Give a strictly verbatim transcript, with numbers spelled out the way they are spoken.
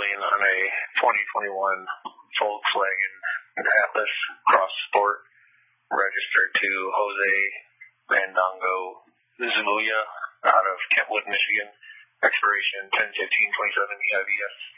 dealing on a twenty twenty-one Volkswagen Atlas Cross Sport registered to Jose Mandongo Zuluya out of Kentwood, Michigan. Expiration ten fifteen twenty-seven E I V S.